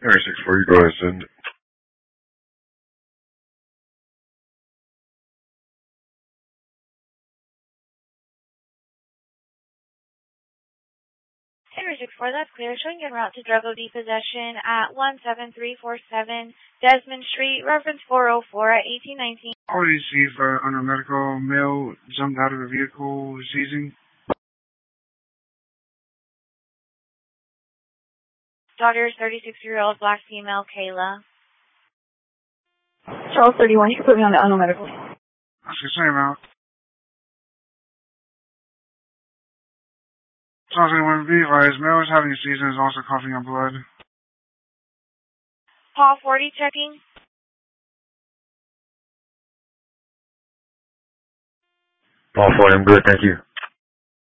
Area 6-4, you go ahead, send. Area 6-4, that's clear. Showing en route to drug OD possession at 17347 Desmond Street, reference 404 at 1819. All received under medical, male jumped out of the vehicle, seizing. Daughter's 36-year-old black female, Kayla. Charles 31, you can put me on the unknown medical. That's the same out. Charles 31, be advised, male is having a seizure and is also coughing up blood. Paul 40 checking. Paul 40, I'm good, thank you.